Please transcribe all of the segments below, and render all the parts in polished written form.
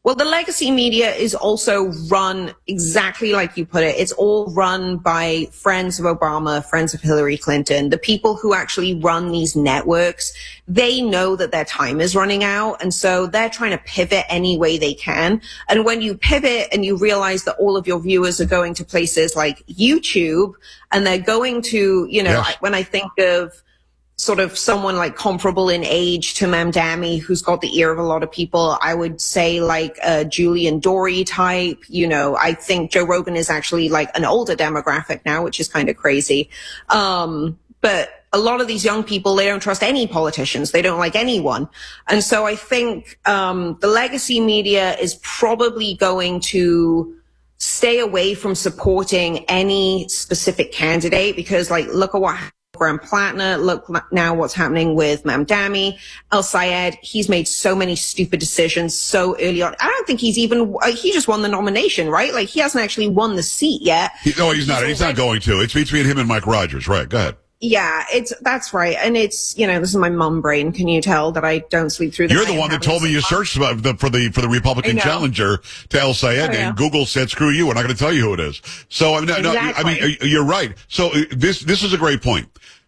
Well, the legacy media is also run exactly like you put it. It's all run by friends of Obama, friends of Hillary Clinton. The people who actually run these networks, they know that their time is running out. And so they're trying to pivot any way they can. And when you pivot and you realize that all of your viewers are going to places like YouTube and they're going to, Yes. when I think of sort of someone like comparable in age to Mamdani, who's got the ear of a lot of people, I would say like a Julian Dory type. I think Joe Rogan is actually like an older demographic now, which is kind of crazy. But a lot of these young people, they don't trust any politicians. They don't like anyone. And so I think the legacy media is probably going to stay away from supporting any specific candidate because, like, look at what Graham Plattner, look now what's happening with Mamdani, El Sayed. He's made so many stupid decisions so early on. I don't think he just won the nomination, right? Like, he hasn't actually won the seat yet. No, he's not. He's not going to. It's between him and Mike Rogers. Right. Go ahead. Yeah, that's right. And it's, this is my mum brain. Can you tell that I don't sleep through the You're night? the one that told me you searched for the Republican challenger to El Sayed, and Google said, screw you, we're not going to tell you who it is. So, you're right. So this is a great point.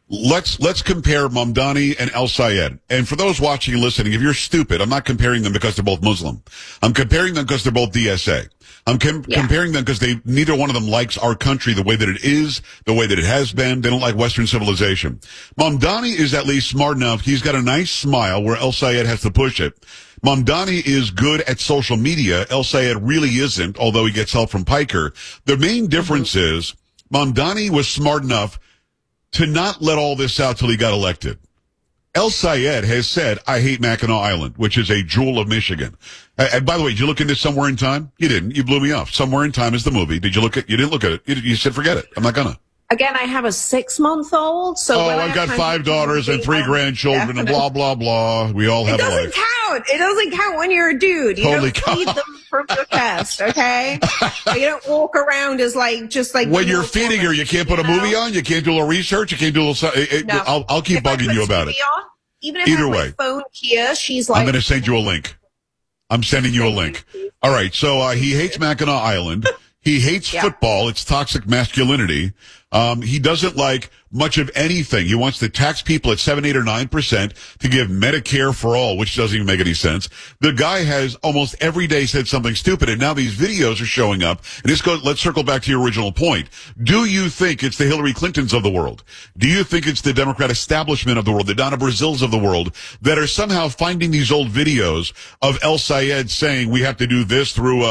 Let's compare Mamdani and El Sayed. And for those watching and listening, if you're stupid, I'm not comparing them because they're both Muslim. I'm comparing them because they're both DSA. I'm comparing them because neither one of them likes our country the way that it is, the way that it has been. They don't like Western civilization. Mamdani is at least smart enough. He's got a nice smile where El Sayed has to push it. Mamdani is good at social media. El Sayed really isn't, although he gets help from Piker. The main difference is Mamdani was smart enough to not let all this out till he got elected. El Sayed has said, I hate Mackinac Island, which is a jewel of Michigan. And by the way, did you look into Somewhere in Time? You didn't. You blew me off. Somewhere in Time is the movie. You didn't look at it. You said, forget it. I'm not gonna. Again, I have a 6-month-old. So I've got 5 daughters and 3 grandchildren and blah, blah, blah. We all have a life. It doesn't count. It doesn't count when you're a dude. You Holy don't feed them from your chest, okay? You don't walk around as just like when you're feeding her, you can't put a movie on. You can't do a little research. You can't do a little. No. I'll keep bugging you about it. Even if I have my phone here, she's like, I'm going to send you a link. I'm sending you a link. All right. So he hates Mackinac Island. He hates football. It's toxic masculinity. He doesn't like much of anything. He wants to tax people at 7, 8, or 9% to give Medicare for all, which doesn't even make any sense. The guy has almost every day said something stupid, and now these videos are showing up. And let's circle back to your original point. Do you think it's the Hillary Clintons of the world? Do you think it's the Democrat establishment of the world, the Donna Brazils of the world, that are somehow finding these old videos of El Sayed saying we have to do this through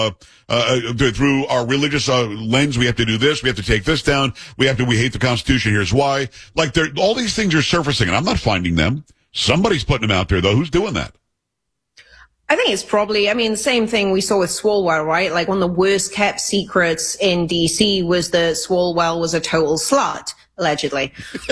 our religious lens? We have to do this. We have to take this down. We hate the Constitution. Here's why. Like, all these things are surfacing, and I'm not finding them. Somebody's putting them out there, though. Who's doing that? I think it's probably, the same thing we saw with Swalwell, right? Like, one of the worst kept secrets in DC was that Swalwell was a total slut, allegedly. Is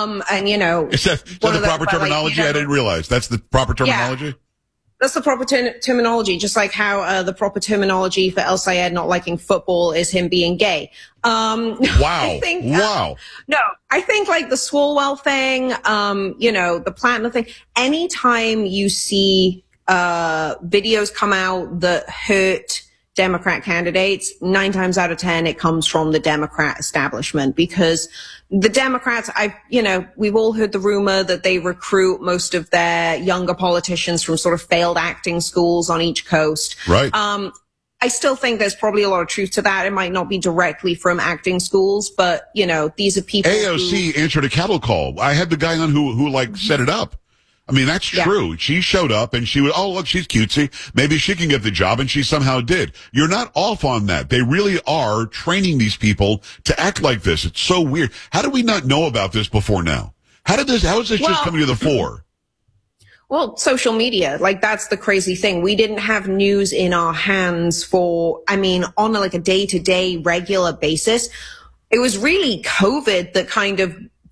that the proper terminology? I didn't realize. That's the proper terminology? Yeah. That's the proper terminology, just like how the proper terminology for El Sayed not liking football is him being gay. Wow. Wow. No, I think like the Swalwell thing, the Platinum thing, anytime you see videos come out that hurt Democrat candidates, 9 times out of 10, it comes from the Democrat establishment, because the Democrats, we've all heard the rumor that they recruit most of their younger politicians from sort of failed acting schools on each coast. Right. I still think there's probably a lot of truth to that. It might not be directly from acting schools, but these are people. AOC answered a cattle call. I had the guy on who set it up. That's true. Yeah. She showed up and she was, oh, look, she's cutesy. Maybe she can get the job, and she somehow did. You're not off on that. They really are training these people to act like this. It's so weird. How did we not know about this before now? How is this just coming to the fore? Well, social media, that's the crazy thing. We didn't have news in our hands on a day-to-day regular basis. It was really COVID that kind of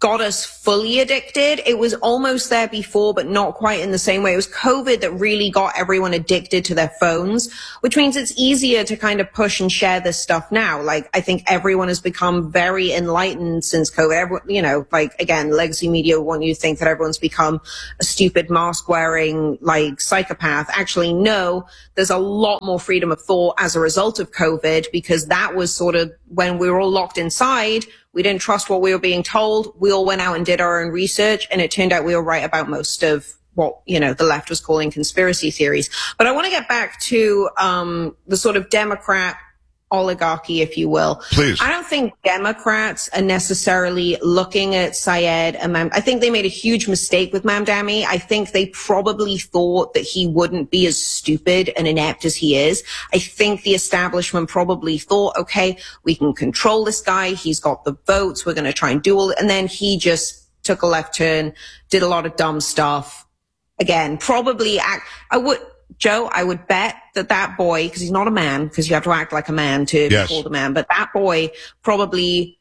got us fully addicted. It was almost there before, but not quite in the same way. It was COVID that really got everyone addicted to their phones, which means it's easier to kind of push and share this stuff now. Like, I think everyone has become very enlightened since COVID. Everyone, you know, like, again, legacy media want you to think that everyone's become a stupid mask wearing, like, psychopath. Actually, no, there's a lot more freedom of thought as a result of COVID, because that was sort of when we were all locked inside. We didn't trust what we were being told. We all went out and did our own research, and it turned out we were right about most of what, you know, the left was calling conspiracy theories. But I want to get back to the sort of Democrat oligarchy, if you will. Please. I don't think Democrats are necessarily looking at Syed and I think they made a huge mistake with Mamdani. I think they probably thought that he wouldn't be as stupid and inept as he is. I think the establishment probably thought, okay, we can control this guy. He's got the votes. We're going to try and do all, and then he just took a left turn, did a lot of dumb stuff. Again, probably Joe, I would bet that boy, because he's not a man, because you have to act like a man to be called a man, but that boy probably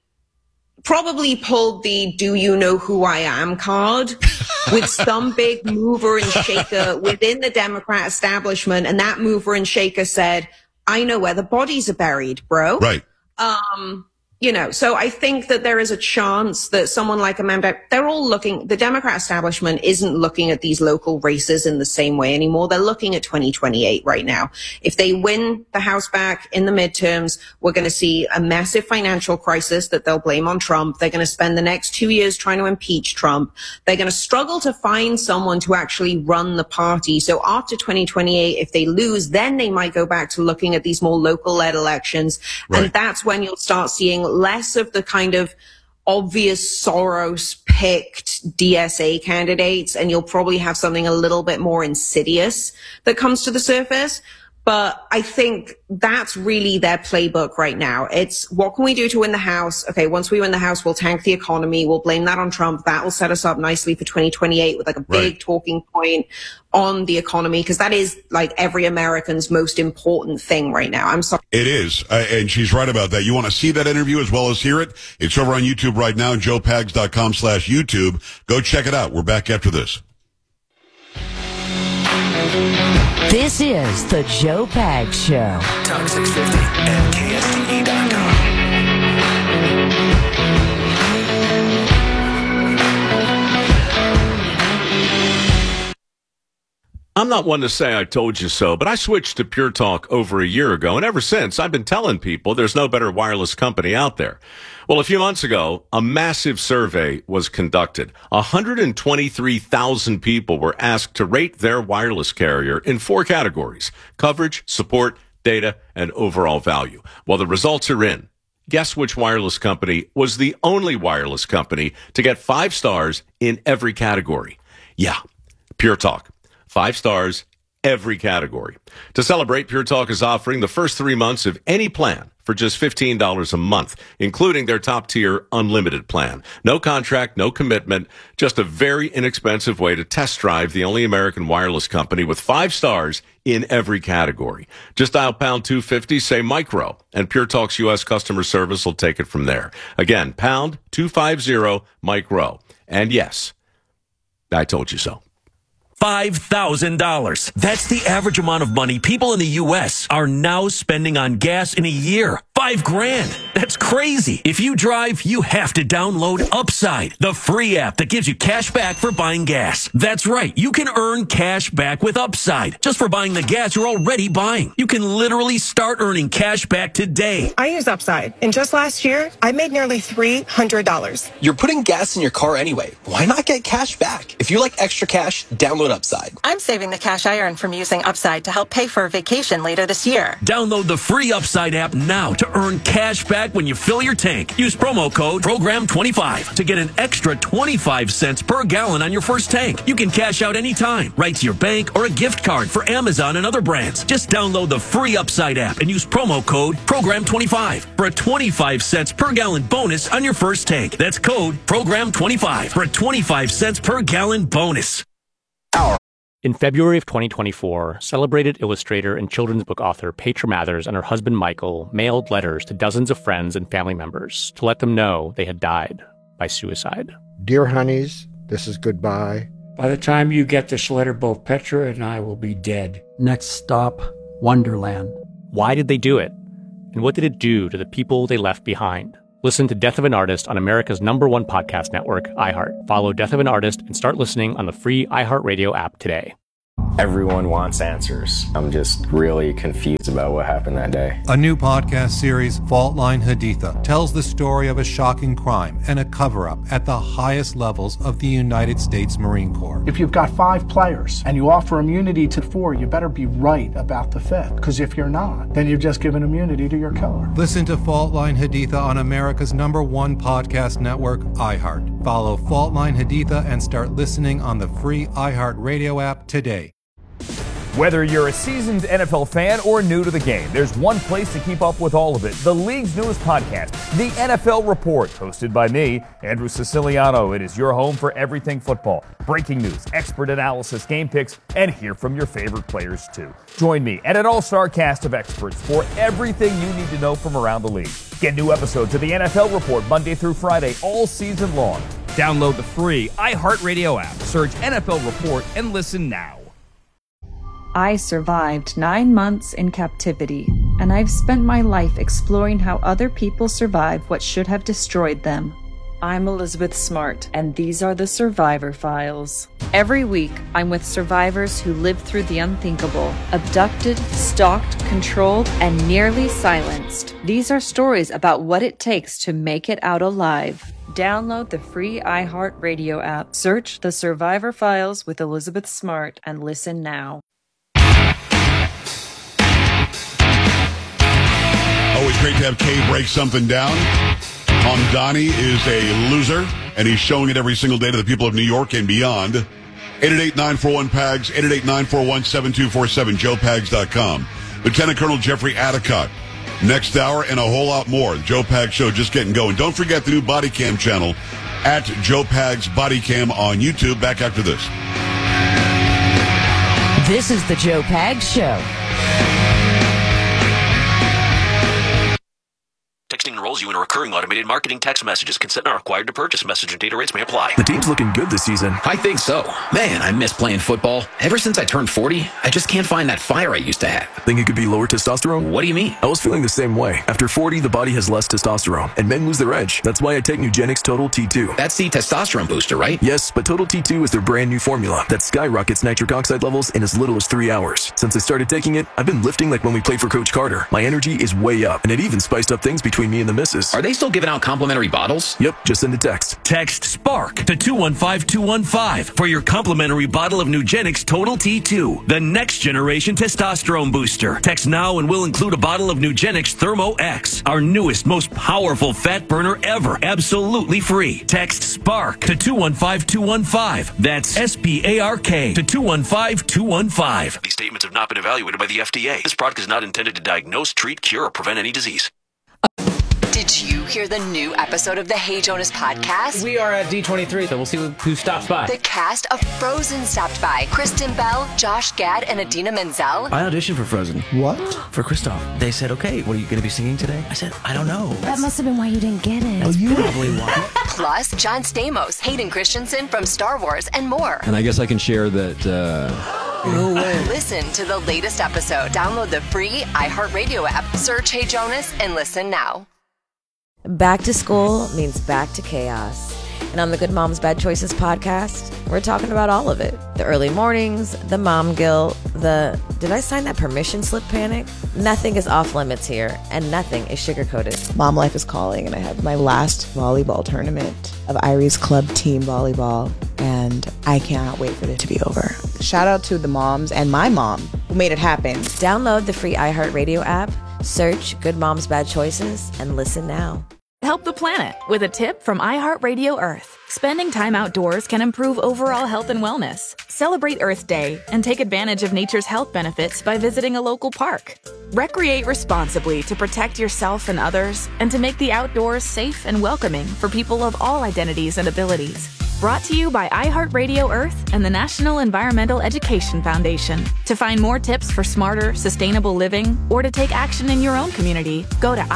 pulled the "do you know who I am" card with some big mover and shaker within the Democrat establishment, and that mover and shaker said, "I know where the bodies are buried, bro." Right. You know, so I think that there is a chance that someone like Amanda, they're all looking, the Democrat establishment isn't looking at these local races in the same way anymore. They're looking at 2028 right now. If they win the House back in the midterms, we're going to see a massive financial crisis that they'll blame on Trump. They're going to spend the next 2 years trying to impeach Trump. They're going to struggle to find someone to actually run the party. So after 2028, if they lose, then they might go back to looking at these more local-led elections. Right. And that's when you'll start seeing less of the kind of obvious Soros-picked DSA candidates, and you'll probably have something a little bit more insidious that comes to the surface. But I think that's really their playbook right now. It's, what can we do to win the House? Okay, once we win the House, we'll tank the economy. We'll blame that on Trump. That will set us up nicely for 2028 with like a big talking point on the economy, because that is like every American's most important thing right now. I'm sorry. It is, and she's right about that. You want to see that interview as well as hear it? It's over on YouTube right now, joepags.com/YouTube. Go check it out. We're back after this. This is the Joe Pags Show. Talk 650 and KSTE.com. I'm not one to say I told you so, but I switched to Pure Talk over a year ago, and ever since, I've been telling people there's no better wireless company out there. Well, a few months ago, a massive survey was conducted. 123,000 people were asked to rate their wireless carrier in 4 categories: coverage, support, data, and overall value. Well, the results are in. Guess which wireless company was the only wireless company to get 5 stars in every category? Yeah, Pure Talk. 5 stars, every category. To celebrate, Pure Talk is offering the first 3 months of any plan for just $15 a month, including their top-tier unlimited plan. No contract, no commitment, just a very inexpensive way to test drive the only American wireless company with 5 stars in every category. Just dial pound 250, say micro, and Pure Talk's U.S. customer service will take it from there. Again, pound 250 micro. And yes, I told you so. $5,000. That's the average amount of money people in the U.S. are now spending on gas in a year. $5,000. That's crazy. If you drive, you have to download Upside, the free app that gives you cash back for buying gas. That's right. You can earn cash back with Upside just for buying the gas you're already buying. You can literally start earning cash back today. I use Upside, and just last year, I made nearly $300. You're putting gas in your car anyway. Why not get cash back? If you like extra cash, download Upside. I'm saving the cash I earn from using Upside to help pay for a vacation later this year. Download the free Upside app now to earn cash back when you fill your tank. Use promo code PROGRAM25 to get an extra 25 cents per gallon on your first tank. You can cash out anytime, right to your bank or a gift card for Amazon and other brands. Just download the free Upside app and use promo code PROGRAM25 for a 25 cents per gallon bonus on your first tank. That's code PROGRAM25 for a 25 cents per gallon bonus. In February of 2024, celebrated illustrator and children's book author Petra Mathers and her husband Michael mailed letters to dozens of friends and family members to let them know they had died by suicide. Dear honeys, this is goodbye. By the time you get this letter, both Petra and I will be dead. Next stop, Wonderland. Why did they do it? And what did it do to the people they left behind? Listen to Death of an Artist on America's #1 podcast network, iHeart. Follow Death of an Artist and start listening on the free iHeartRadio app today. Everyone wants answers. I'm just really confused about what happened that day. A new podcast series, Fault Line Haditha, tells the story of a shocking crime and a cover-up at the highest levels of the United States Marine Corps. If you've got 5 players and you offer immunity to 4, you better be right about the 5th. Because if you're not, then you've just given immunity to your killer. Listen to Fault Line Haditha on America's #1 podcast network, iHeart. Follow Fault Line Haditha and start listening on the free iHeartRadio app today. Whether you're a seasoned NFL fan or new to the game, there's one place to keep up with all of it. The league's newest podcast, The NFL Report, hosted by me, Andrew Siciliano. It is your home for everything football. Breaking news, expert analysis, game picks, and hear from your favorite players too. Join me and an all-star cast of experts for everything you need to know from around the league. Get new episodes of The NFL Report Monday through Friday all season long. Download the free iHeartRadio app. Search NFL Report and listen now. I survived 9 months in captivity, and I've spent my life exploring how other people survive what should have destroyed them. I'm Elizabeth Smart, and these are the Survivor Files. Every week, I'm with survivors who lived through the unthinkable, abducted, stalked, controlled, and nearly silenced. These are stories about what it takes to make it out alive. Download the free iHeartRadio app, search The Survivor Files with Elizabeth Smart, and listen now. Always great to have Kay break something down. Donnie is a loser, and he's showing it every single day to the people of New York and beyond. 888-941-PAGS, 888-941-7247, joepags.com. Lieutenant Colonel Jeffrey Adicott. Next hour and a whole lot more. The Joe Pags Show just getting going. Don't forget the new Body Cam channel at Joe Pags Body Cam on YouTube. Back after this. This is the Joe Pags Show. Texting enrolls you in a recurring automated marketing text messages. Consent not required to purchase. Message and data rates may apply. The team's looking good this season. I think so. Man, I miss playing football. Ever since I turned 40, I just can't find that fire I used to have. Think it could be lower testosterone? What do you mean? I was feeling the same way. After 40, the body has less testosterone, and men lose their edge. That's why I take Nugenix Total T2. That's the testosterone booster, right? Yes, but Total T2 is their brand new formula that skyrockets nitric oxide levels in as little as 3 hours. Since I started taking it, I've been lifting like when we played for Coach Carter. My energy is way up, and it even spiced up things between me and the missus. Are they still giving out complimentary bottles? Yep, just send a text. Text SPARK to 215-215 for your complimentary bottle of Nugenix Total T2, the next generation testosterone booster. Text now and we'll include a bottle of Nugenix Thermo X, our newest, most powerful fat burner ever, absolutely free. Text SPARK to 215-215. That's SPARK to 215-215. These statements have not been evaluated by the FDA. This product is not intended to diagnose, treat, cure, or prevent any disease. Did you hear the new episode of the Hey Jonas podcast? We are at D23, so we'll see who stops by. The cast of Frozen stopped by. Kristen Bell, Josh Gad, and Idina Menzel. I auditioned for Frozen. What? For Kristoff. They said, okay, what are you going to be singing today? I said, I don't know. That must have been why you didn't get it. That's probably why. Plus, John Stamos, Hayden Christensen from Star Wars, and more. And I guess I can share that... No way. Listen to the latest episode. Download the free iHeartRadio app. Search Hey Jonas and listen now. Back to school means back to chaos. And on the Good Moms Bad Choices podcast, we're talking about all of it. The early mornings, the mom guilt, the did I sign that permission slip panic? Nothing is off limits here, and nothing is sugar-coated. Mom life is calling, and I have my last volleyball tournament of Irie's club team volleyball, and I cannot wait for it to be over. Shout out to the moms and my mom who made it happen. Download the free iHeartRadio app, search Good Moms Bad Choices, and listen now. Help the planet with a tip from iHeartRadio Earth. Spending time outdoors can improve overall health and wellness. Celebrate Earth Day and take advantage of nature's health benefits by visiting a local park. Recreate responsibly to protect yourself and others, and to make the outdoors safe and welcoming for people of all identities and abilities. Brought to you by iHeartRadio Earth and the National Environmental Education Foundation. To find more tips for smarter, sustainable living, or to take action in your own community, go to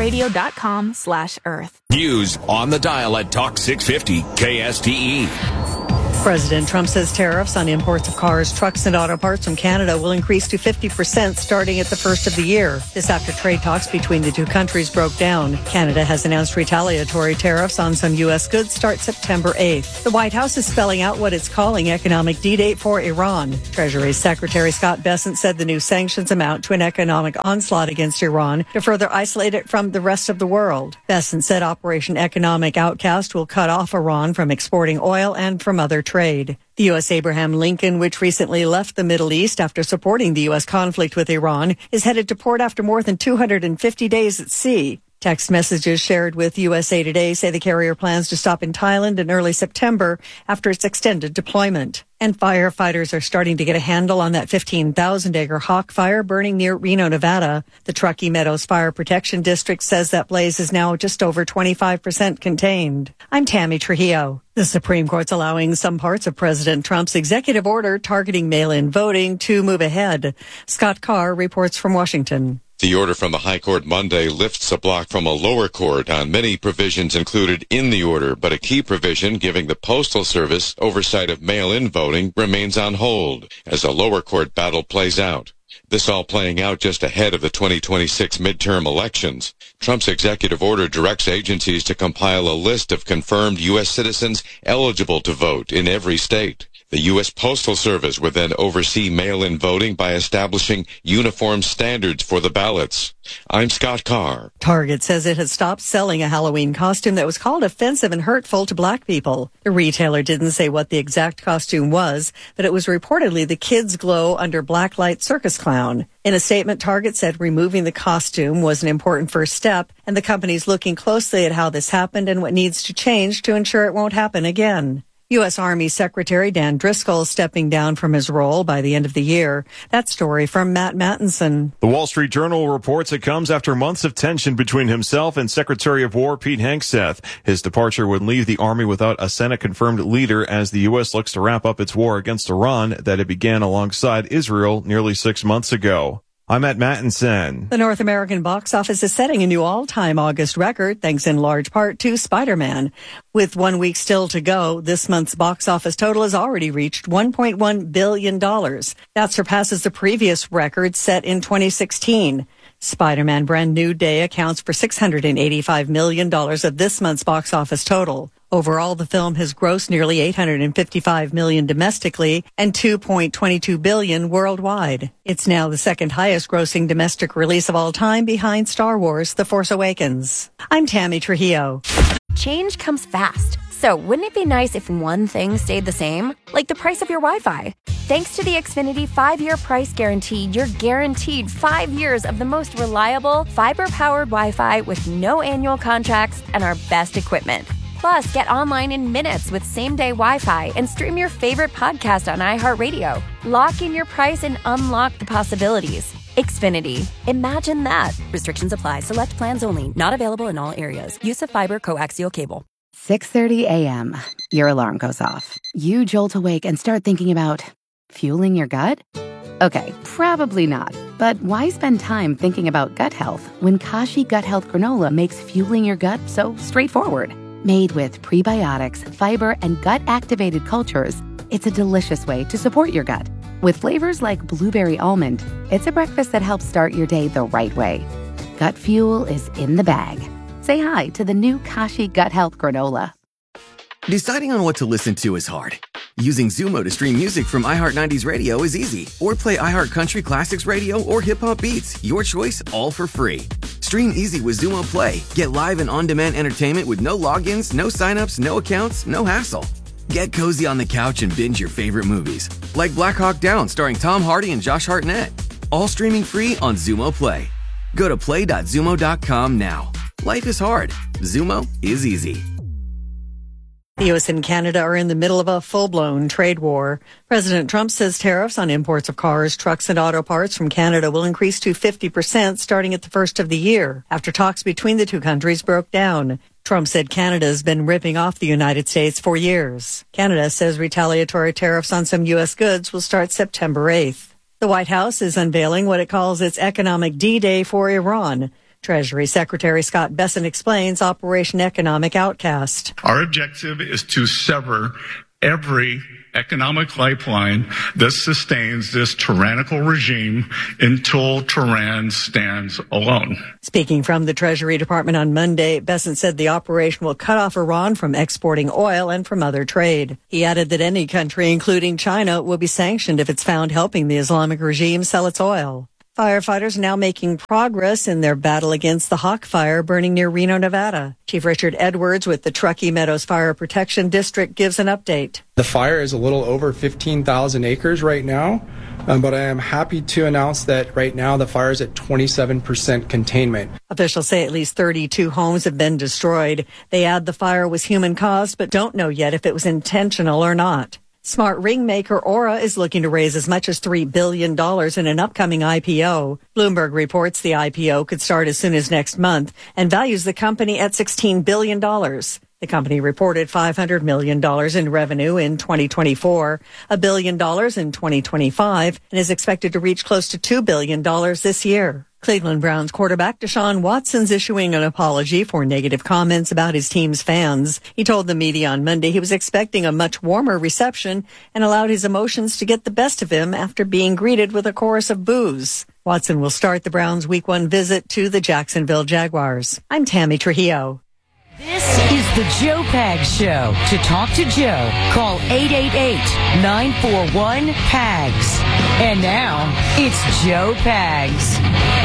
iHeartRadio.com/Earth. News on the dial at Talk 650 KSTE. President Trump says tariffs on imports of cars, trucks, and auto parts from Canada will increase to 50% starting at the first of the year. This after trade talks between the two countries broke down. Canada has announced retaliatory tariffs on some U.S. goods start September 8th. The White House is spelling out what it's calling economic D-Date for Iran. Treasury Secretary Scott Bessent said the new sanctions amount to an economic onslaught against Iran to further isolate it from the rest of the world. Bessent said Operation Economic Outcast will cut off Iran from exporting oil and from other trade. The U.S. Abraham Lincoln, which recently left the Middle East after supporting the U.S. conflict with Iran, is headed to port after more than 250 days at sea. Text messages shared with USA Today say the carrier plans to stop in Thailand in early September after its extended deployment. And firefighters are starting to get a handle on that 15,000-acre hawk fire burning near Reno, Nevada. The Truckee Meadows Fire Protection District says that blaze is now just over 25% contained. I'm Tammy Trujillo. The Supreme Court's allowing some parts of President Trump's executive order targeting mail-in voting to move ahead. Scott Carr reports from Washington. The order from the High Court Monday lifts a block from a lower court on many provisions included in the order, but a key provision giving the Postal Service oversight of mail-in voting remains on hold as a lower court battle plays out. This all playing out just ahead of the 2026 midterm elections. Trump's executive order directs agencies to compile a list of confirmed U.S. citizens eligible to vote in every state. The U.S. Postal Service would then oversee mail-in voting by establishing uniform standards for the ballots. I'm Scott Carr. Target says it has stopped selling a Halloween costume that was called offensive and hurtful to black people. The retailer didn't say what the exact costume was, but it was reportedly the Kids Glow Under Blacklight circus clown. In a statement, Target said removing the costume was an important first step, and the company's looking closely at how this happened and what needs to change to ensure it won't happen again. U.S. Army Secretary Dan Driscoll stepping down from his role by the end of the year. That story from Matt Mattinson. The Wall Street Journal reports it comes after months of tension between himself and Secretary of War Pete Hegseth. His departure would leave the Army without a Senate-confirmed leader as the U.S. looks to wrap up its war against Iran that it began alongside Israel nearly 6 months ago. I'm at Mattinson. The North American box office is setting a new all-time August record, thanks in large part to Spider-Man. With 1 week still to go, this month's box office total has already reached $1.1 billion. That surpasses the previous record set in 2016. Spider-Man Brand New Day accounts for $685 million of this month's box office total. Overall, the film has grossed nearly $855 million domestically and $2.22 billion worldwide. It's now the second highest grossing domestic release of all time behind Star Wars: The Force Awakens. I'm Tammy Trujillo. Change comes fast. So wouldn't it be nice if one thing stayed the same? Like the price of your Wi-Fi. Thanks to the Xfinity 5-year price guarantee, you're guaranteed 5 years of the most reliable, fiber-powered Wi-Fi with no annual contracts and our best equipment. Plus, get online in minutes with same-day Wi-Fi and stream your favorite podcast on iHeartRadio. Lock in your price and unlock the possibilities. Xfinity. Imagine that. Restrictions apply. Select plans only. Not available in all areas. Use of fiber coaxial cable. 6:30 a.m. Your alarm goes off. You jolt awake and start thinking about fueling your gut? Okay, probably not. But why spend time thinking about gut health when Kashi Gut Health Granola makes fueling your gut so straightforward? Made with prebiotics, fiber, and gut-activated cultures, it's a delicious way to support your gut. With flavors like blueberry almond, it's a breakfast that helps start your day the right way. Gut fuel is in the bag. Say hi to the new Kashi Gut Health Granola. Deciding on what to listen to is hard. Using Zumo to stream music from iHeart 90s Radio is easy. Or play iHeart Country Classics Radio or Hip Hop Beats. Your choice, all for free. Stream easy with Zumo Play. Get live and on-demand entertainment with no logins, no signups, no accounts, no hassle. Get cozy on the couch and binge your favorite movies. Like Black Hawk Down starring Tom Hardy and Josh Hartnett. All streaming free on Zumo Play. Go to play.zumo.com now. Life is hard. Zumo is easy. The U.S. and Canada are in the middle of a full-blown trade war. President Trump says tariffs on imports of cars, trucks, and auto parts from Canada will increase to 50% starting at the first of the year, after talks between the two countries broke down. Trump said Canada has been ripping off the United States for years. Canada says retaliatory tariffs on some U.S. goods will start September 8th. The White House is unveiling what it calls its economic D-Day for Iran. Treasury Secretary Scott Bessent explains Operation Economic Outcast. Our objective is to sever every economic lifeline that sustains this tyrannical regime until Tehran stands alone. Speaking from the Treasury Department on Monday, Bessent said the operation will cut off Iran from exporting oil and from other trade. He added that any country, including China, will be sanctioned if it's found helping the Islamic regime sell its oil. Firefighters are now making progress in their battle against the Hawk Fire burning near Reno, Nevada. Chief Richard Edwards with the Truckee Meadows Fire Protection District gives an update. The fire is a little over 15,000 acres right now, but I am happy to announce that right now the fire is at 27% containment. Officials say at least 32 homes have been destroyed. They add the fire was human-caused, but don't know yet if it was intentional or not. Smart ring maker Aura is looking to raise as much as $3 billion in an upcoming IPO. Bloomberg reports the IPO could start as soon as next month and values the company at $16 billion. The company reported $500 million in revenue in 2024, $1 billion in 2025, and is expected to reach close to $2 billion this year. Cleveland Browns quarterback Deshaun Watson's issuing an apology for negative comments about his team's fans. He told the media on Monday he was expecting a much warmer reception and allowed his emotions to get the best of him after being greeted with a chorus of boos. Watson will start the Browns' Week 1 visit to the Jacksonville Jaguars. I'm Tammy Trujillo. This is the Joe Pags Show. To talk to Joe, call 888-941-PAGS. And now, it's Joe Pags.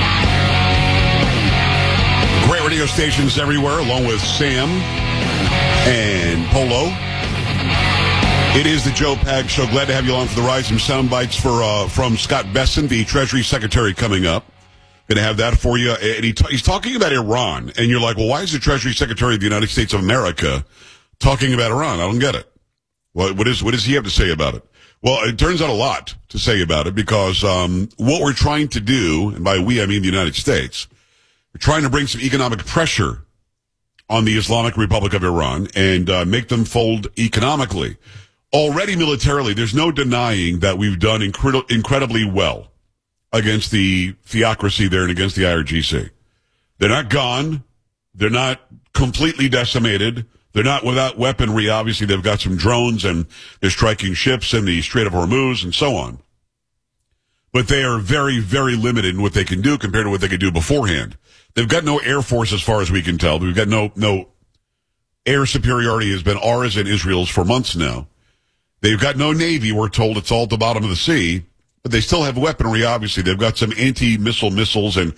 Great radio stations everywhere, along with Sam and Polo. It is the Joe Pags Show. Glad to have you along for the ride. Some sound bites from Scott Bessent, the Treasury Secretary, coming up. Going to have that for you. And he's talking about Iran. And you're like, well, why is the Treasury Secretary of the United States of America talking about Iran? I don't get it. What does he have to say about it? Well, it turns out a lot to say about it because what we're trying to do, and by we I mean the United States, we're trying to bring some economic pressure on the Islamic Republic of Iran and make them fold economically. Already militarily, there's no denying that we've done incredibly well against the theocracy there and against the IRGC. They're not gone. They're not completely decimated. They're not without weaponry. Obviously, they've got some drones and they're striking ships in the Strait of Hormuz and so on. But they are very, very limited in what they can do compared to what they could do beforehand. They've got no air force as far as we can tell. We've got no air superiority has been ours and Israel's for months now. They've got no navy. We're told it's all at the bottom of the sea. But they still have weaponry, obviously. They've got some anti-missile missiles and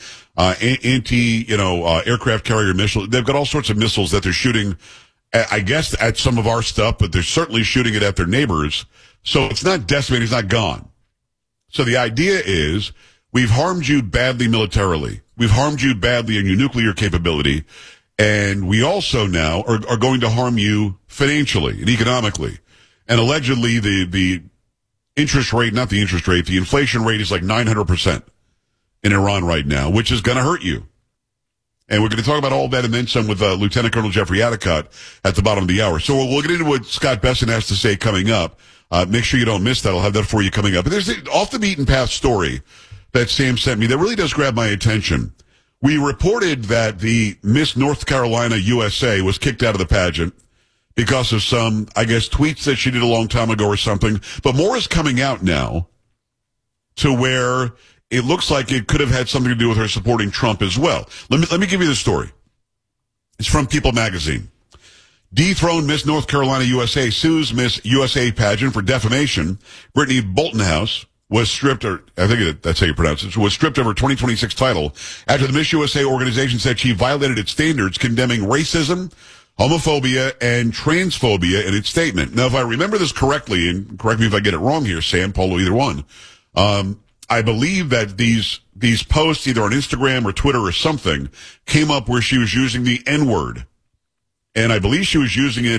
aircraft carrier missiles. They've got all sorts of missiles that they're shooting, I guess, at some of our stuff, but they're certainly shooting it at their neighbors. So it's not decimated, it's not gone. So the idea is, we've harmed you badly militarily. We've harmed you badly in your nuclear capability. And we also now are going to harm you financially and economically. And allegedly, the interest rate, not the interest rate, the inflation rate is like 900% in Iran right now, which is going to hurt you. And we're going to talk about all that and then some with Lieutenant Colonel Jeffrey Adicott at the bottom of the hour. So we'll get into what Scott Bessent has to say coming up. Make sure you don't miss that. I'll have that for you coming up. And there's the off the beaten path story that Sam sent me that really does grab my attention. We reported that the Miss North Carolina USA was kicked out of the pageant because of some, I guess, tweets that she did a long time ago or something. But more is coming out now to where it looks like it could have had something to do with her supporting Trump as well. Let me give you the story. It's from People magazine. Dethroned Miss North Carolina USA sues Miss USA pageant for defamation. Brittany Boltonhouse was stripped, or I think that's how you pronounce it, was stripped of her 2026 title after the Miss USA organization said she violated its standards, condemning racism, homophobia, and transphobia in its statement. Now, if I remember this correctly, and correct me if I get it wrong here, Sam, Polo, either one, I believe that these posts, either on Instagram or Twitter or something, came up where she was using the N-word. And I believe she was using it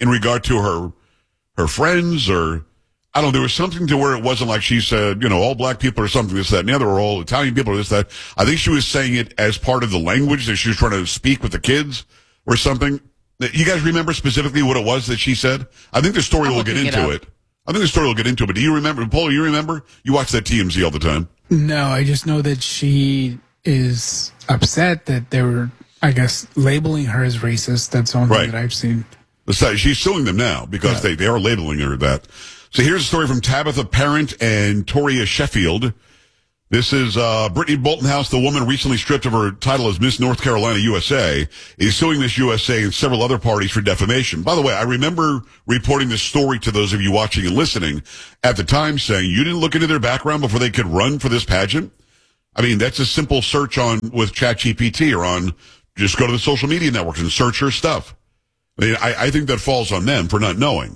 in regard to her friends, or I don't know, there was something to where it wasn't like she said, all black people are something, this, that, and the other, or all Italian people are this, that. I think she was saying it as part of the language that she was trying to speak with the kids or something. You guys remember specifically what it was that she said? I think the story will get into it. But do you remember, Paul, you remember? You watch that TMZ all the time. No, I just know that she is upset that they were, I guess, labeling her as racist. That's the only thing that I've seen. She's suing them now because they are labeling her that. So here's a story from Tabitha Parent and Toria Sheffield. This is Brittany Boltonhouse, the woman recently stripped of her title as Miss North Carolina USA, is suing Miss USA and several other parties for defamation. By the way, I remember reporting this story to those of you watching and listening at the time, saying you didn't look into their background before they could run for this pageant. I mean, that's a simple search with ChatGPT or on, just go to the social media networks and search her stuff. I mean, I think that falls on them for not knowing.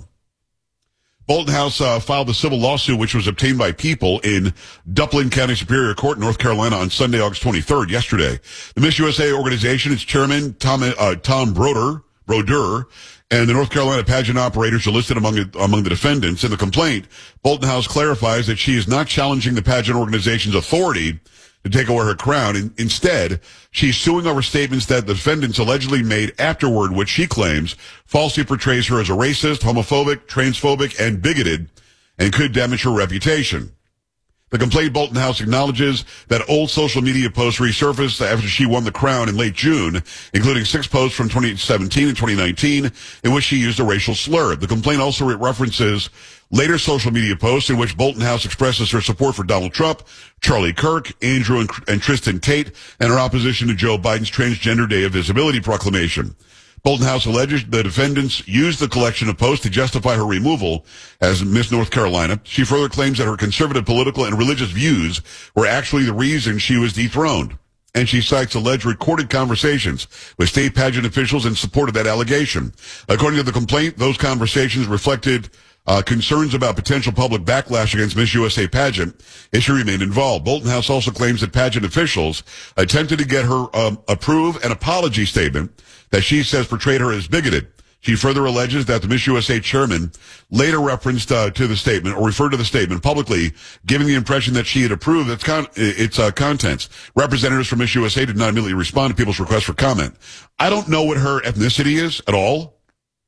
Boltonhouse filed a civil lawsuit, which was obtained by People in Duplin County Superior Court, North Carolina, on Sunday, August 23rd, yesterday. The Miss USA organization, its chairman, Tom Broder, and the North Carolina pageant operators are listed among the defendants. In the complaint, Boltonhouse clarifies that she is not challenging the pageant organization's authority to take away her crown. Instead, she's suing over statements that the defendants allegedly made afterward, which she claims falsely portrays her as a racist, homophobic, transphobic, and bigoted, and could damage her reputation. The complaint, Boltonhouse acknowledges that old social media posts resurfaced after she won the crown in late June, including 6 posts from 2017 and 2019 in which she used a racial slur. The complaint also references later social media posts in which Boltonhouse expresses her support for Donald Trump, Charlie Kirk, Andrew and Tristan Tate, and her opposition to Joe Biden's Transgender Day of Visibility proclamation. Boltonhouse alleges the defendants used the collection of posts to justify her removal as Miss North Carolina. She further claims that her conservative political and religious views were actually the reason she was dethroned. And she cites alleged recorded conversations with state pageant officials in support of that allegation. According to the complaint, those conversations reflected concerns about potential public backlash against Miss USA pageant if she remained involved. Boltonhouse also claims that pageant officials attempted to get her approve an apology statement that she says portrayed her as bigoted. She further alleges that the Miss USA chairman later referenced to the statement or referred to the statement publicly, giving the impression that she had approved its contents. Representatives from Miss USA did not immediately respond to people's request for comment. I don't know what her ethnicity is at all.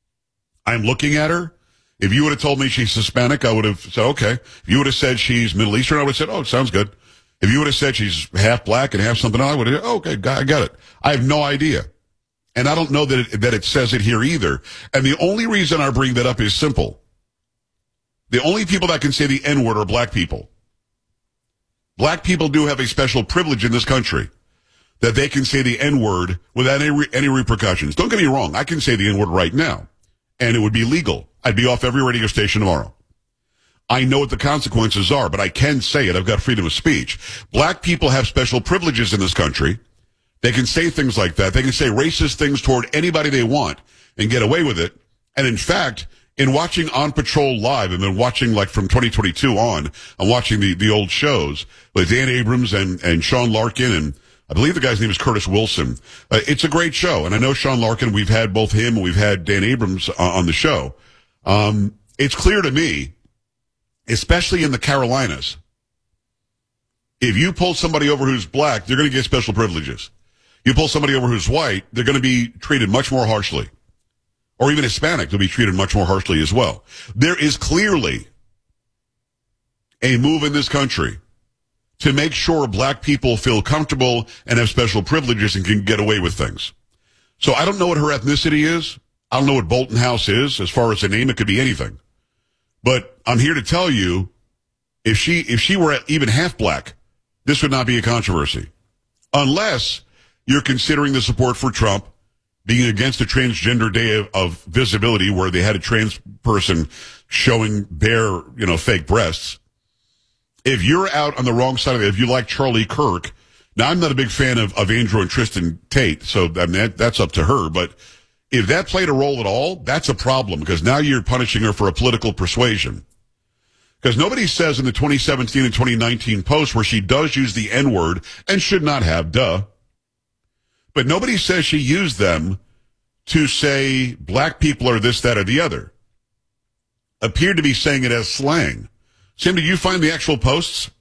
I'm looking at her. If you would have told me she's Hispanic, I would have said, okay. If you would have said she's Middle Eastern, I would have said, oh, sounds good. If you would have said she's half black and half something else, I would have said, okay, I got it. I have no idea. And I don't know that it says it here either. And the only reason I bring that up is simple. The only people that can say the N-word are black people. Black people do have a special privilege in this country that they can say the N-word without any repercussions. Don't get me wrong. I can say the N-word right now, and it would be legal. I'd be off every radio station tomorrow. I know what the consequences are, but I can say it. I've got freedom of speech. Black people have special privileges in this country. They can say things like that. They can say racist things toward anybody they want and get away with it. And in fact, in watching On Patrol Live, and then watching like from 2022 on, I'm watching the old shows with Dan Abrams and Sean Larkin, and I believe the guy's name is Curtis Wilson. It's a great show. And I know Sean Larkin, we've had both him and we've had Dan Abrams on the show. It's clear to me, especially in the Carolinas, if you pull somebody over who's black, they're going to get special privileges. You pull somebody over who's white, they're going to be treated much more harshly. Or even Hispanic, they'll be treated much more harshly as well. There is clearly a move in this country to make sure black people feel comfortable and have special privileges and can get away with things. So I don't know what her ethnicity is. I don't know what Boltonhouse is. As far as a name, it could be anything. But I'm here to tell you, if she were even half black, this would not be a controversy. Unless you're considering the support for Trump, being against the Transgender Day of Visibility, where they had a trans person showing bare, fake breasts. If you're out on the wrong side of it, if you like Charlie Kirk, now I'm not a big fan of Andrew and Tristan Tate, so I mean, that's up to her, but if that played a role at all, that's a problem, because now you're punishing her for a political persuasion. Because nobody says in the 2017 and 2019 posts where she does use the N-word, and should not have, duh. But nobody says she used them to say black people are this, that, or the other. Appeared to be saying it as slang. Sam, did you find the actual posts?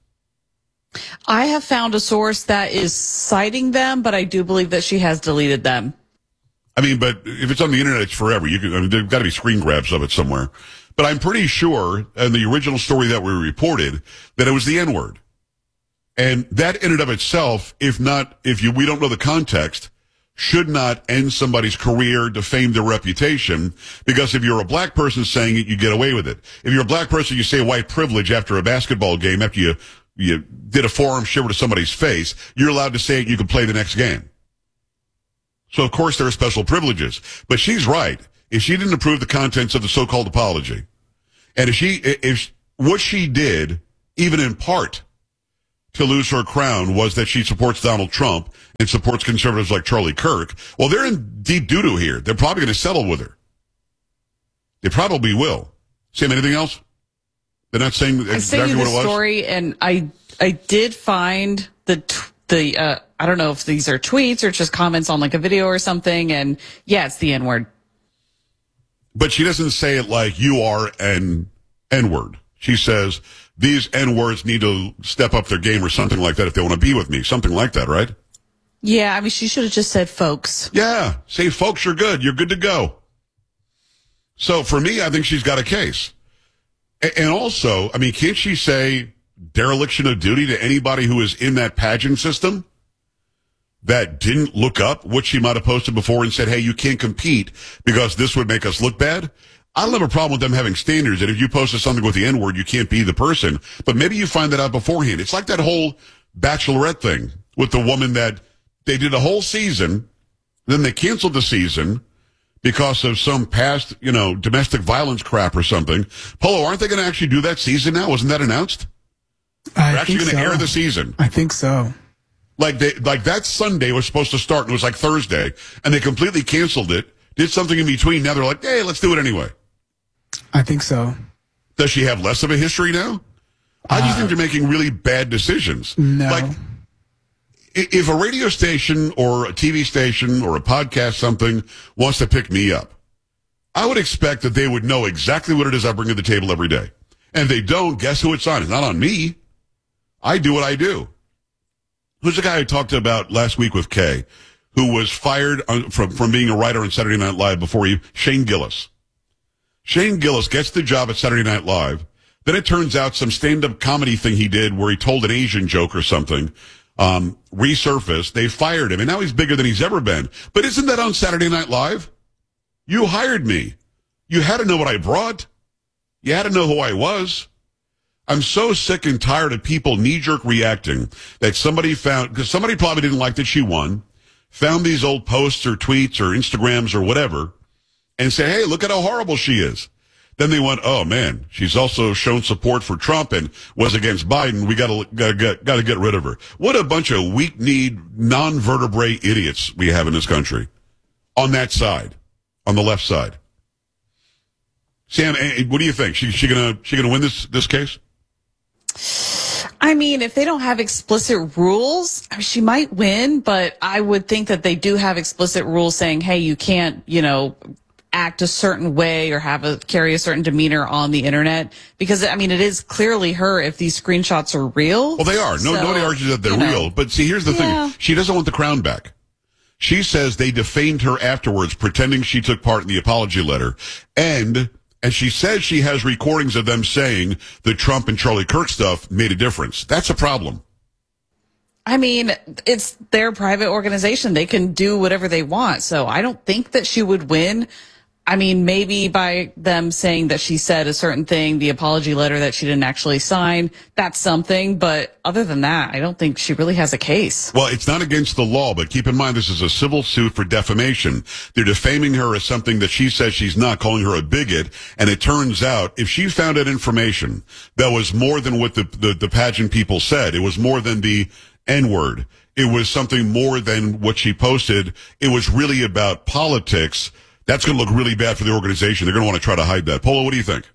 I have found a source that is citing them, but I do believe that she has deleted them. I mean, but if it's on the internet, it's forever. There's got to be screen grabs of it somewhere. But I'm pretty sure in the original story that we reported that it was the N-word. And that in and of itself, we don't know the context, should not end somebody's career, defame their reputation, because if you're a black person saying it, you get away with it. If you're a black person, you say white privilege after a basketball game, after you did a forearm shiver to somebody's face, you're allowed to say it, you can play the next game. So of course there are special privileges. But she's right. If she didn't approve the contents of the so-called apology, and if what she did, even in part, to lose her crown was that she supports Donald Trump and supports conservatives like Charlie Kirk, well, they're in deep doo-doo here. They're probably going to settle with her. They probably will. Sam, anything else? They're not saying exactly what it was? Story, and I did find the I don't know if these are tweets or just comments on like a video or something, and yeah, it's the N-word. But she doesn't say it like you are an N-word. She says these N-words need to step up their game or something like that if they want to be with me. Something like that, right? Yeah, I mean, she should have just said folks. Yeah, say folks, you're good. You're good to go. So for me, I think she's got a case. And also, I mean, can't she say dereliction of duty to anybody who is in that pageant system that didn't look up what she might have posted before and said, hey, you can't compete because this would make us look bad? I don't have a problem with them having standards, and if you posted something with the N-word, you can't be the person. But maybe you find that out beforehand. It's like that whole Bachelorette thing with the woman that they did a whole season, then they canceled the season because of some past, domestic violence crap or something. Polo, aren't they going to actually do that season now? Wasn't that announced? They're actually going to air the season. I think so. Like that Sunday was supposed to start, and it was like Thursday, and they completely canceled it, did something in between. Now they're like, hey, let's do it anyway. I think so. Does she have less of a history now? I just think they're making really bad decisions. No. Like, if a radio station or a TV station or a podcast something wants to pick me up, I would expect that they would know exactly what it is I bring to the table every day. And if they don't, guess who it's on? It's not on me. I do what I do. Who's the guy I talked about last week with Kay, who was fired from being a writer on Saturday Night Live Shane Gillis. Shane Gillis gets the job at Saturday Night Live. Then it turns out some stand-up comedy thing he did where he told an Asian joke or something resurfaced. They fired him, and now he's bigger than he's ever been. But isn't that on Saturday Night Live? You hired me. You had to know what I brought. You had to know who I was. I'm so sick and tired of people knee-jerk reacting that somebody found, because somebody probably didn't like that she won, found these old posts or tweets or Instagrams or whatever, and say, hey, look at how horrible she is. Then they went, oh man, she's also shown support for Trump and was against Biden. We gotta get rid of her. What a bunch of weak-kneed, non-vertebrae idiots we have in this country. On that side, on the left side. Sam, what do you think? She gonna win this case? I mean, if they don't have explicit rules, she might win, but I would think that they do have explicit rules saying, hey, you can't, act a certain way or carry a certain demeanor on the internet, because I mean, it is clearly her if these screenshots are real. Well, they are. Nobody argues that they're real. But see, here's the thing. She doesn't want the crown back. She says they defamed her afterwards, pretending she took part in the apology letter. And she says she has recordings of them saying the Trump and Charlie Kirk stuff made a difference. That's a problem. I mean, it's their private organization. They can do whatever they want. So I don't think that she would win. I mean, maybe by them saying that she said a certain thing, the apology letter that she didn't actually sign, that's something. But other than that, I don't think she really has a case. Well, it's not against the law, but keep in mind this is a civil suit for defamation. They're defaming her as something that she says she's not, calling her a bigot. And it turns out if she found out information that was more than what the pageant people said, it was more than the N-word, it was something more than what she posted, it was really about politics, that's going to look really bad for the organization. They're going to want to try to hide that. Polo, what do you think?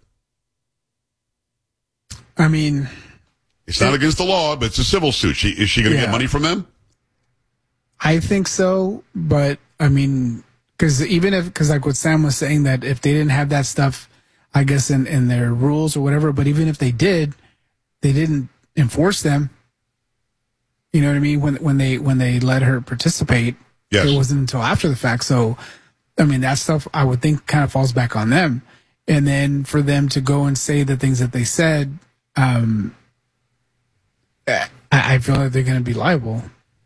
I mean, it's not against the law, but it's a civil suit. Is she going to get money from them? I think so, but I mean, Because like what Sam was saying, that if they didn't have that stuff, I guess in their rules or whatever, but even if they did, they didn't enforce them. You know what I mean? When they let her participate, yes. It wasn't until after the fact. So, I mean, that stuff I would think kind of falls back on them. And then for them to go and say the things that they said, I feel like they're going to be liable.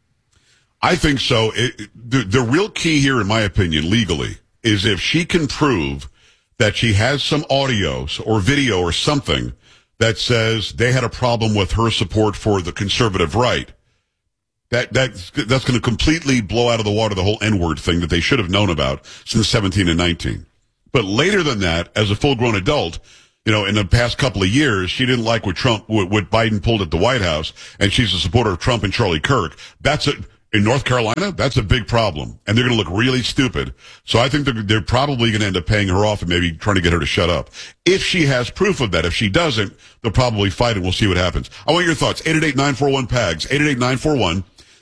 I think so. The real key here, in my opinion, legally, is if she can prove that she has some audio or video or something that says they had a problem with her support for the conservative right. That's going to completely blow out of the water the whole N-word thing that they should have known about since 17 and 19. But later than that, as a full-grown adult, in the past couple of years, she didn't like what Biden pulled at the White House, and she's a supporter of Trump and Charlie Kirk. In North Carolina, that's a big problem, and they're going to look really stupid. So I think they're probably going to end up paying her off and maybe trying to get her to shut up. If she has proof of that, if she doesn't, they'll probably fight, and we'll see what happens. I want your thoughts. 888-941-PAGS, 888-941-7247,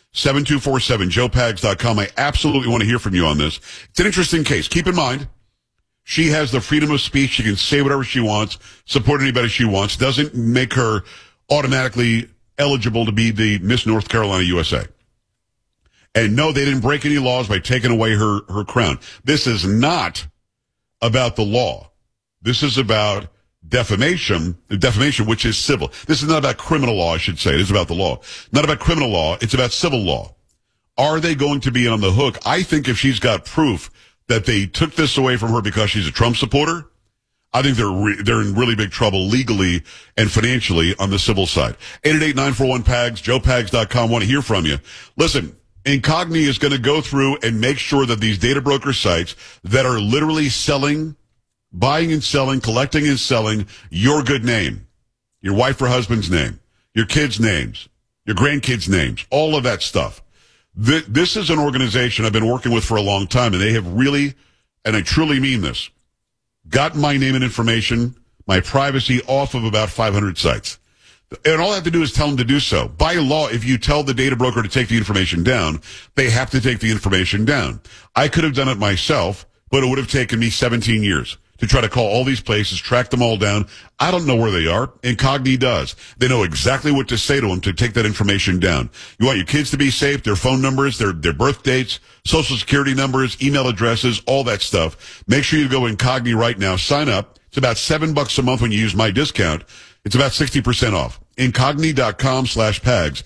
joepags.com. I absolutely want to hear from you on this. It's an interesting case. Keep in mind, she has the freedom of speech. She can say whatever she wants, support anybody she wants. Doesn't make her automatically eligible to be the Miss North Carolina USA. And no, they didn't break any laws by taking away her crown. This is not about the law. This is about defamation, which is civil. This is not about criminal law, I should say. It is about the law. Not about criminal law. It's about civil law. Are they going to be on the hook? I think if she's got proof that they took this away from her because she's a Trump supporter, I think they're in really big trouble legally and financially on the civil side. 888-941-PAGS, joepags.com. Want to hear from you. Listen, Incogni is going to go through and make sure that these data broker sites that are literally buying and selling, collecting and selling your good name, your wife or husband's name, your kids' names, your grandkids' names, all of that stuff. This is an organization I've been working with for a long time, and they have really, and I truly mean this, gotten my name and information, my privacy off of about 500 sites. And all I have to do is tell them to do so. By law, if you tell the data broker to take the information down, they have to take the information down. I could have done it myself, but it would have taken me 17 years to try to call all these places, track them all down. I don't know where they are. Incogni does. They know exactly what to say to them to take that information down. You want your kids to be safe, their phone numbers, their birth dates, social security numbers, email addresses, all that stuff. Make sure you go Incogni right now. Sign up. It's about $7 a month when you use my discount. It's about 60% off. Incogni.com/PAGS.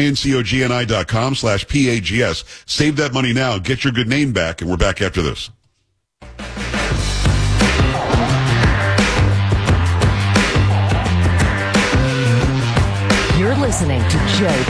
INCOGNI.com/PAGS. Save that money now. Get your good name back, and we're back after this. You're listening to Joe